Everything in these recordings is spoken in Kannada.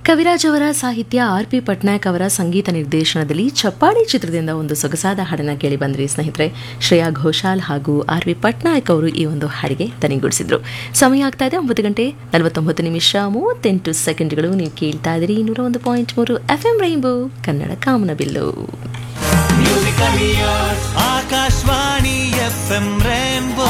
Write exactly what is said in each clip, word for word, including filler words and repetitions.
ಕವಿರಾಜ್ ಅವರ ಸಾಹಿತ್ಯ, ಆರ್ ಪಿ ಪಟ್ನಾಯಕ್ ಅವರ ಸಂಗೀತ ನಿರ್ದೇಶನದಲ್ಲಿ ಚಪ್ಪಾಡಿ ಚಿತ್ರದಿಂದ ಒಂದು ಸೊಗಸಾದ ಹಾಡನ್ನ ಕೇಳಿ ಬಂದ್ರಿ ಸ್ನೇಹಿತರೆ. ಶ್ರೇಯಾ ಘೋಷಾಲ್ ಹಾಗೂ ಆರ್ ಪಿ ಪಟ್ನಾಯಕ್ ಅವರು ಈ ಒಂದು ಹಾಡಿಗೆ ದನಿಗೂಡಿಸಿದ್ರು. ಸಮಯ ಆಗ್ತಾ ಇದೆ ಒಂಬತ್ತು ಗಂಟೆ ನಲವತ್ತೊಂಬತ್ತು ನಿಮಿಷ ಮೂವತ್ತೆಂಟು ಸೆಕೆಂಡ್ಗಳು. ನೀವು ಕೇಳ್ತಾ ಇದ್ದೀರಿ ನೂರ ಒಂದು ಪಾಯಿಂಟ್ ಮೂರು ಎಫ್ ಎಂ ರೈನ್ಬೋ ಕನ್ನಡ ಕಾಮನಬಿಲ್ಲು. ಆಕಾಶವಾಣಿ ಎಫ್ ಎಂ ರೈನ್ಬೋ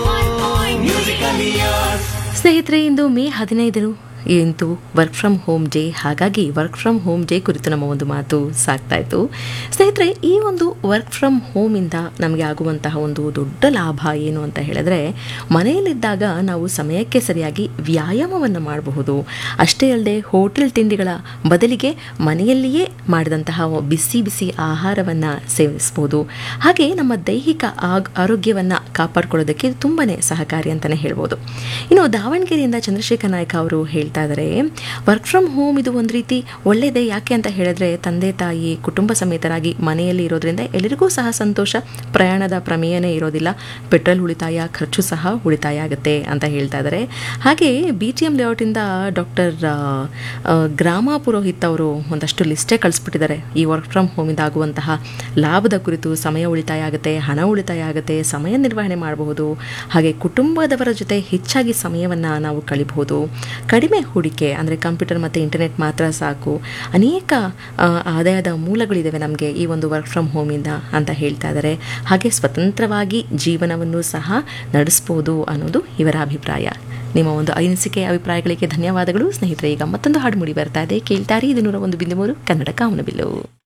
ಸ್ನೇಹಿತರೆ, ಇಂದು ಮೇ ಹದಿನೈದು ಇಂದು ವರ್ಕ್ ಫ್ರಮ್ ಹೋಮ್ ಡೇ. ಹಾಗಾಗಿ ವರ್ಕ್ ಫ್ರಮ್ ಹೋಮ್ ಡೇ ಕುರಿತು ನಮ್ಮ ಒಂದು ಮಾತು ಸಾಗ್ತಾ ಇತ್ತು. ಸ್ನೇಹಿತರೆ, ಈ ಒಂದು ವರ್ಕ್ ಫ್ರಮ್ ಹೋಮಿಂದ ನಮಗೆ ಆಗುವಂತಹ ಒಂದು ದೊಡ್ಡ ಲಾಭ ಏನು ಅಂತ ಹೇಳಿದ್ರೆ, ಮನೆಯಲ್ಲಿದ್ದಾಗ ನಾವು ಸಮಯಕ್ಕೆ ಸರಿಯಾಗಿ ವ್ಯಾಯಾಮವನ್ನು ಮಾಡಬಹುದು. ಅಷ್ಟೇ ಅಲ್ಲದೆ ಹೋಟೆಲ್ ತಿಂಡಿಗಳ ಬದಲಿಗೆ ಮನೆಯಲ್ಲಿಯೇ ಮಾಡಿದಂತಹ ಬಿಸಿ ಬಿಸಿ ಆಹಾರವನ್ನು ಸೇವಿಸ್ಬೋದು. ಹಾಗೆ ನಮ್ಮ ದೈಹಿಕ ಆರೋಗ್ಯವನ್ನು ಕಾಪಾಡಿಕೊಳ್ಳೋದಕ್ಕೆ ತುಂಬಾ ಸಹಕಾರಿ ಅಂತಲೇ ಹೇಳ್ಬೋದು. ಇನ್ನು ದಾವಣಗೆರೆಯಿಂದ ಚಂದ್ರಶೇಖರ್ ನಾಯ್ಕ ಅವರು ಹೇಳ್ತಾ ಇದ್ದಾರೆ, ವರ್ಕ್ ಫ್ರಮ್ ಹೋಮ್ ಇದು ಒಂದು ರೀತಿ ಒಳ್ಳೆಯದೇ. ಯಾಕೆ ಅಂತ ಹೇಳಿದ್ರೆ, ತಂದೆ ತಾಯಿ ಕುಟುಂಬ ಸಮೇತರಾಗಿ ಮನೆಯಲ್ಲಿ ಇರೋದ್ರಿಂದ ಎಲ್ಲರಿಗೂ ಸಹ ಸಂತೋಷ. ಪ್ರಯಾಣದ ಪ್ರಮೇಯನೇ ಇರೋದಿಲ್ಲ. ಪೆಟ್ರೋಲ್ ಉಳಿತಾಯ, ಖರ್ಚು ಸಹ ಉಳಿತಾಯ ಆಗುತ್ತೆ ಅಂತ ಹೇಳ್ತಾ ಇದ್ದಾರೆ. ಹಾಗೆ ಬಿ ಟಿ ಎಂ ಲೇಔಟಿಂದ ಡಾಕ್ಟರ್ ಗ್ರಾಮ ಪುರೋಹಿತ್ ಅವರು ಒಂದಷ್ಟು ಲಿಸ್ಟೇ ಕಳಿಸ್ಬಿಟ್ಟಿದ್ದಾರೆ. ಈ ವರ್ಕ್ ಫ್ರಮ್ ಹೋಮಿಂದ ಆಗುವಂತಹ ಲಾಭದ ಕುರಿತು. ಸಮಯ ಉಳಿತಾಯ ಆಗುತ್ತೆ, ಹಣ ಉಳಿತಾಯ ಆಗುತ್ತೆ, ಸಮಯ ನಿರ್ವಹಣೆ ಮಾಡಬಹುದು. ಹಾಗೆ ಕುಟುಂಬದವರ ಜೊತೆ ಹೆಚ್ಚಾಗಿ ಸಮಯವನ್ನು ನಾವು ಕಳಿಬಹುದು. ಕಡಿಮೆ ಹೂಡಿಕೆ ಅಂದರೆ ಕಂಪ್ಯೂಟರ್ ಮತ್ತು ಇಂಟರ್ನೆಟ್ ಮಾತ್ರ ಸಾಕು. ಅನೇಕ ಆದಾಯದ ಮೂಲಗಳಿದ್ದಾವೆ ನಮಗೆ ಈ ಒಂದು ವರ್ಕ್ ಫ್ರಮ್ ಹೋಮಿಂದ ಅಂತ ಹೇಳ್ತಾ ಇದ್ದಾರೆ. ಹಾಗೆ ಸ್ವತಂತ್ರವಾಗಿ ಜೀವನವನ್ನು ಸಹ ನಡೆಸ್ಬೋದು ಅನ್ನೋದು ಇವರ ಅಭಿಪ್ರಾಯ. ನಿಮ್ಮ ಒಂದು ಅನಿಸಿಕೆ ಅಭಿಪ್ರಾಯಗಳಿಗೆ ಧನ್ಯವಾದಗಳು ಸ್ನೇಹಿತರೆ. ಈಗ ಮತ್ತೊಂದು ಹಾಡು ಮೂಡಿ ಬರ್ತಾ ಇದೆ, ಕೇಳ್ತಾರೆ. ಇದು ನೂರ ಒಂದು ಬಿಂದು ಮೂರು ಕನ್ನಡ ಕಾಮನಬಿಲ್ಲು.